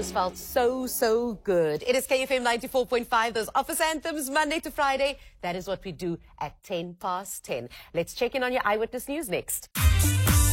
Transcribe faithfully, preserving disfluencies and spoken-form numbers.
just felt so, so good. It is K F M ninety-four point five. Those office anthems, Monday to Friday. That is what we do at ten past ten. Let's check in on your Eyewitness News next.